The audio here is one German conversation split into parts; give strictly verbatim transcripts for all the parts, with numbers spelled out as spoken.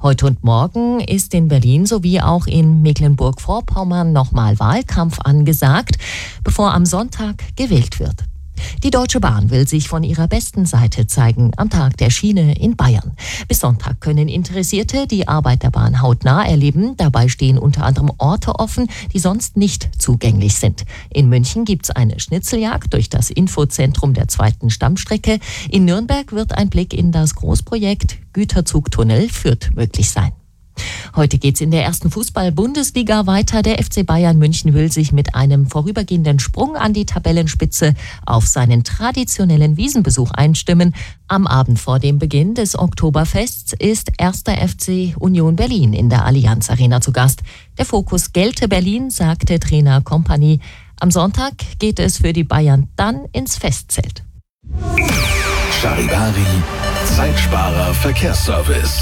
Heute und morgen ist in Berlin sowie auch in Mecklenburg-Vorpommern nochmal Wahlkampf angesagt, bevor am Sonntag gewählt wird. Die Deutsche Bahn will sich von ihrer besten Seite zeigen am Tag der Schiene in Bayern. Bis Sonntag können Interessierte die Arbeit der Bahn hautnah erleben. Dabei stehen unter anderem Orte offen, die sonst nicht zugänglich sind. In München gibt's eine Schnitzeljagd durch das Infozentrum der zweiten Stammstrecke. In Nürnberg wird ein Blick in das Großprojekt Güterzugtunnel Fürth möglich sein. Heute geht's in der ersten Fußball-Bundesliga weiter. Der F C Bayern München will sich mit einem vorübergehenden Sprung an die Tabellenspitze auf seinen traditionellen Wiesenbesuch einstimmen. Am Abend vor dem Beginn des Oktoberfests ist erster F C Union Berlin in der Allianz Arena zu Gast. Der Fokus gelte Berlin, sagte Trainer Kompany. Am Sonntag geht es für die Bayern dann ins Festzelt. Charivari, Zeitsparer Verkehrsservice.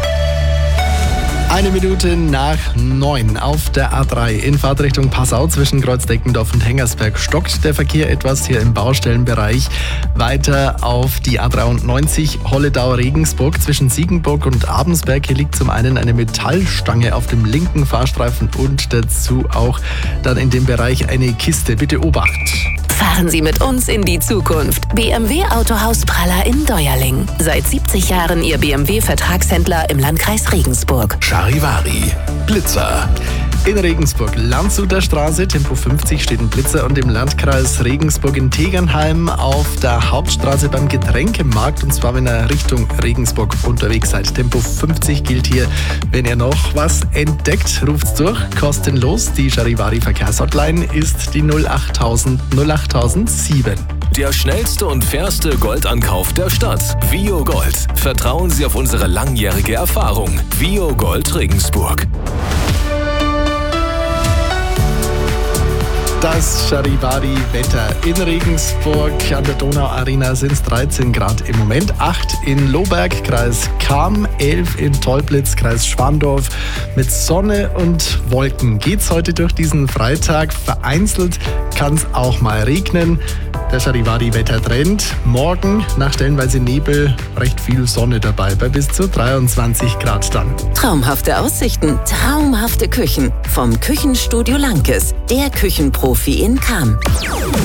Eine Minute nach neun auf der A drei in Fahrtrichtung Passau zwischen Kreuzdeckendorf und Hengersberg stockt der Verkehr etwas hier im Baustellenbereich. Weiter auf die A dreiundneunzig Holledau-Regensburg zwischen Siegenburg und Abensberg. Hier liegt zum einen eine Metallstange auf dem linken Fahrstreifen und dazu auch dann in dem Bereich eine Kiste. Bitte Obacht! Fahren Sie mit uns in die Zukunft. B M W Autohaus Praller in Deuerling. Seit siebzig Jahren Ihr B M W-Vertragshändler im Landkreis Regensburg. Charivari, Blitzer. In Regensburg, Landshuter Straße, Tempo fünfzig steht ein Blitzer und im Landkreis Regensburg in Tegernheim auf der Hauptstraße beim Getränkemarkt und zwar wenn ihr Richtung Regensburg unterwegs seid. Tempo fünfzig gilt hier. Wenn ihr noch was entdeckt, ruft's durch, kostenlos. Die Charivari Verkehrshotline ist die null acht null null acht sieben. Der schnellste und fairste Goldankauf der Stadt. Vio Gold. Vertrauen Sie auf unsere langjährige Erfahrung. Vio Gold Regensburg. Das Charivari-Wetter in Regensburg. An der Donauarena sind es dreizehn Grad im Moment, acht in Lohberg, Kreis Cham, elf in Tolblitz, Kreis Schwandorf. Mit Sonne und Wolken geht's heute durch diesen Freitag. Vereinzelt kann es auch mal regnen. Der Charivari-Wettertrend. Morgen nach stellenweise Nebel recht viel Sonne dabei, bei bis zu dreiundzwanzig Grad dann. Traumhafte Aussichten, traumhafte Küchen. Vom Küchenstudio Lankes, der Küchenprofi in Cham.